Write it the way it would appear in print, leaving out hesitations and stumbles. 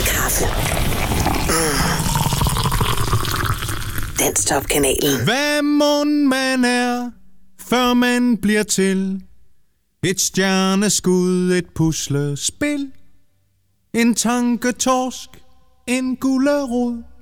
kaffe. Danstop-kanalen. Hvad mon man er, før man bliver til? Et stjerneskud, et puslespil, en tanketorsk, en gulerod.